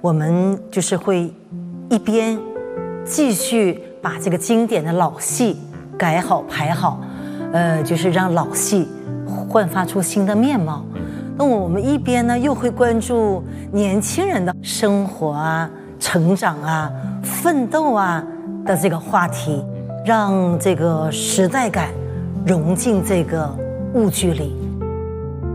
我们就是会一边继续把这个经典的老戏改好排好，就是让老戏焕发出新的面貌。那我们一边呢又会关注年轻人的生活啊、成长啊、奋斗啊的这个话题，让这个时代感融进这个舞剧里。